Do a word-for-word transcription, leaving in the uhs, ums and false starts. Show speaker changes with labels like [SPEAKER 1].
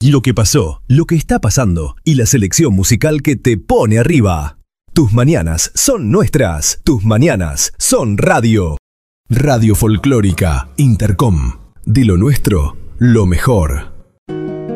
[SPEAKER 1] Lo que pasó, lo que está pasando y la selección musical que te pone arriba. Tus mañanas son nuestras. Tus mañanas son radio. Radio Folclórica Intercom. De lo nuestro, lo mejor.